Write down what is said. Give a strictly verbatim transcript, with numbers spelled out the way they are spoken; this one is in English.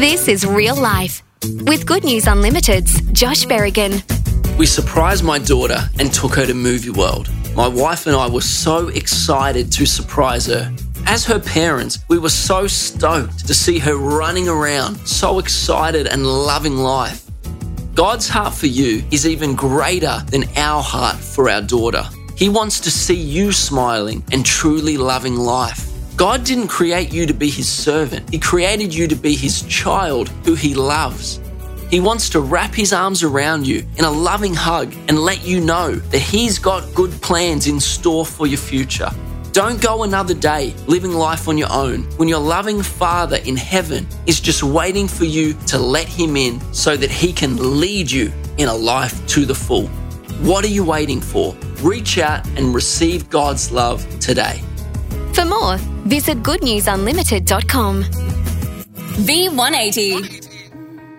This is Real Life with Good News Unlimited's Josh Berrigan. We surprised my daughter and took her to Movie World. My wife and I were so excited to surprise her. As her parents, we were so stoked to see her running around, so excited and loving life. God's heart for you is even greater than our heart for our daughter. He wants to see you smiling and truly loving life. God didn't create you to be His servant. He created you to be His child who He loves. He wants to wrap His arms around you in a loving hug and let you know that He's got good plans in store for your future. Don't go another day living life on your own when your loving Father in heaven is just waiting for you to let Him in so that He can lead you in a life to the full. What are you waiting for? Reach out and receive God's love today. For more, visit good news unlimited dot com. V one eighty.